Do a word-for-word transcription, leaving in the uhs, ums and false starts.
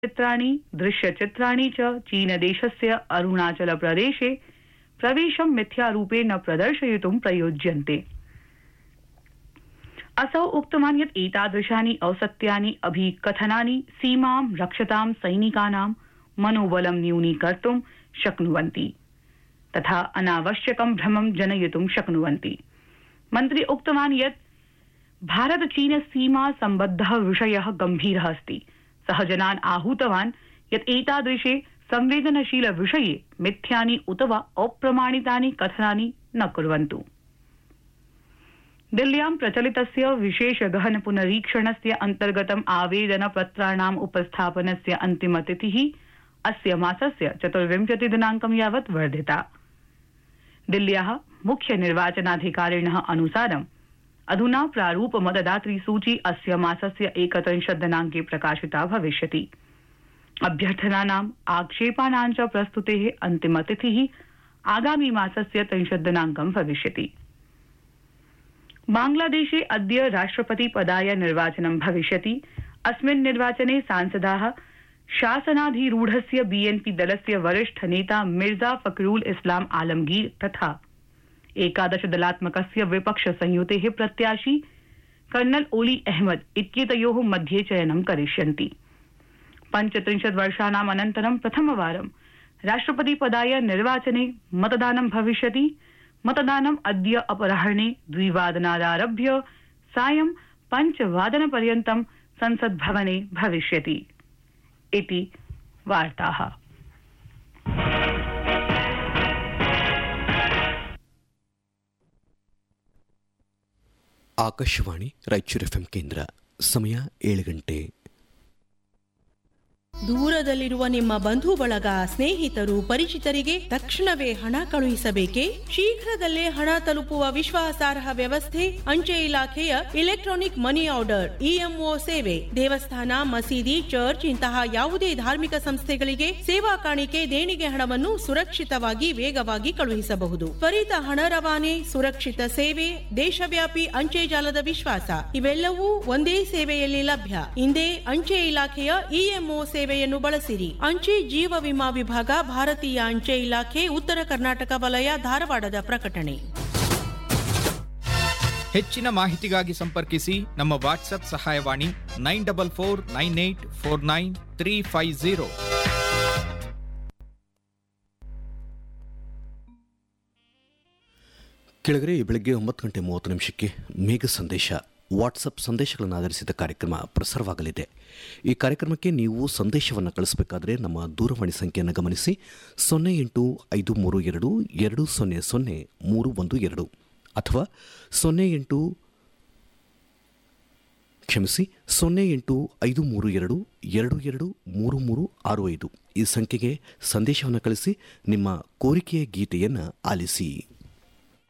चित्राणि दृश्यचित्राणि च चीनदेशस्य अरुणाचलप्रदेशे प्रवेशं मिथ्यारूपेण प्रदर्शयितुं प्रयोज्यन्ते। असौ उक्तवान् यत् एतादृशानि औसत्यानि अभिकथनानि सीमां रक्षतां सैनिकानां मनोबलं न्यूनीकर्तुं शक्नुवन्ति तथा अनावश्यकं भ्रमं जनयितुं शक्नुवन्ति। मन्त्री उक्तवान् यत् भारत चीन सीमा सम्बद्धः विषयः गम्भीरः अस्ति। सः जनान् आहूतवान् यत् एतादृशे संवेदनशील विषये मिथ्यानि उत वा अप्रमाणितानि कथनानि न कुर्वन्तु। दिल्ल्यां प्रचलितस्य विशेष गहन पुनरीक्षणस्य अन्तर्गतम् आवेदनपत्राणाम् उपस्थापनस्य अन्तिमतिथिः अस्य मासस्य चतुर्विंशति दिनाङ्कं यावत् वर्धिता। दिल्ल्याः मुख्य निर्वाचनाधिकारिणः अनुसारम् अधुना प्रारूप मतदातृ सूची अस्य मासस्य एकत्रिंशत् दिनाङ्के प्रकाशिता भविष्यति। अभ्यर्थनानाम् आक्षेपाणां च प्रस्तुतेः अन्तिमतिथिः आगामी मासस्य त्रिंशत् दिनाङ्कं भविष्यति। बांग्लादेशे अद्य राष्ट्रपति पदाय निर्वाचनं भविष्यति। अस्मिन् निर्वाचने सांसदाः शासनाधिरूढस्य बीएनपी दलस्य वरिष्ठ नेता मिर्जा फखरुल इस्लाम आलमगीर तथा एकादश दलात्मकस्य विपक्ष संयुतेः प्रत्याशी कर्नल ओली अहमद इत्येतयोः मध्ये चयनं करिष्यन्ति। पञ्चत्रिंशत् वर्षाणाम् अनन्तरं प्रथमवारं राष्ट्रपति पदाय निर्वाचने मतदानं भविष्यति। मतदानम् अद्य अपराह्णे द्विवादनादारभ्य सायं पञ्चवादनपर्यन्तं संसद्भवने भविष्यति इति वार्ताः। ಆಕಾಶವಾಣಿ ರಾಯಚೂರು ಎಫ್ಎಂ ಕೇಂದ್ರ. ಸಮಯ ಏಳು ಗಂಟೆ. ದೂರದಲ್ಲಿರುವ ನಿಮ್ಮ ಬಂಧು ಬಳಗ, ಸ್ನೇಹಿತರು, ಪರಿಚಿತರಿಗೆ ತಕ್ಷಣವೇ ಹಣ ಕಳುಹಿಸಬೇಕೇ? ಶೀಘ್ರದಲ್ಲೇ ಹಣ ತಲುಪುವ ವಿಶ್ವಾಸಾರ್ಹ ವ್ಯವಸ್ಥೆ ಅಂಚೆ ಇಲಾಖೆಯ ಇಲೆಕ್ಟ್ರಾನಿಕ್ ಮನಿ ಆರ್ಡರ್ ಇಎಂಒ ಸೇವೆ. ದೇವಸ್ಥಾನ, ಮಸೀದಿ, ಚರ್ಚ್ ಇಂತಹ ಯಾವುದೇ ಧಾರ್ಮಿಕ ಸಂಸ್ಥೆಗಳಿಗೆ ಸೇವಾ ಕಾಣಿಕೆ ದೇಣಿಗೆ ಹಣವನ್ನು ಸುರಕ್ಷಿತವಾಗಿ ವೇಗವಾಗಿ ಕಳುಹಿಸಬಹುದು. ತ್ವರಿತ ಹಣ ರವಾನೆ, ಸುರಕ್ಷಿತ ಸೇವೆ, ದೇಶವ್ಯಾಪಿ ಅಂಚೆ ಜಾಲದ ವಿಶ್ವಾಸ ಇವೆಲ್ಲವೂ ಒಂದೇ ಸೇವೆಯಲ್ಲಿ ಲಭ್ಯ. ಇಂದೇ ಅಂಚೆ ಇಲಾಖೆಯ ಇಎಂಒ ಸೇವೆಯನ್ನು ಬಳಸಿರಿ. ಅಂಚೆ ಜೀವ ವಿಮಾ ವಿಭಾಗ, ಭಾರತೀಯ ಅಂಚೆ ಇಲಾಖೆ, ಉತ್ತರ ಕರ್ನಾಟಕ ವಲಯ, ಧಾರವಾಡದ ಪ್ರಕಟಣೆ. ಹೆಚ್ಚಿನ ಮಾಹಿತಿಗಾಗಿ ಸಂಪರ್ಕಿಸಿ ನಮ್ಮ ವಾಟ್ಸ್ಆಪ್ ಸಹಾಯವಾಣಿ nine double four nine eight four nine three five zero. ಕೆಳಗರೆ ಬೆಳಗ್ಗೆ ಒಂಬತ್ತು ಗಂಟೆ ಮೂವತ್ತು ನಿಮಿಷಕ್ಕೆ ಮೇಘ ಸಂದೇಶ ವಾಟ್ಸಪ್ ಸಂದೇಶಗಳನ್ನು ಆಧರಿಸಿದ ಕಾರ್ಯಕ್ರಮ ಪ್ರಸಾರವಾಗಲಿದೆ. ಈ ಕಾರ್ಯಕ್ರಮಕ್ಕೆ ನೀವು ಸಂದೇಶವನ್ನು ಕಳಿಸಬೇಕಾದ್ರೆ ನಮ್ಮ ದೂರವಾಣಿ ಸಂಖ್ಯೆಯನ್ನು ಗಮನಿಸಿ. ಸೊನ್ನೆ ಎಂಟು ಐದು ಮೂರು ಎರಡು ಎರಡು ಸೊನ್ನೆ ಸೊನ್ನೆ ಮೂರು ಒಂದು ಎರಡು ಅಥವಾ ಸೊನ್ನೆ ಎಂಟು ಕ್ಷಮಿಸಿ ಸೊನ್ನೆ ಎಂಟು ಐದು ಮೂರು ಎರಡು ಎರಡು ಎರಡು ಮೂರು ಮೂರು ಆರು ಐದು ಈ ಸಂಖ್ಯೆಗೆ ಸಂದೇಶವನ್ನು ಕಳಿಸಿ ನಿಮ್ಮ ಕೋರಿಕೆಯ ಗೀತೆಯನ್ನು ಆಲಿಸಿ.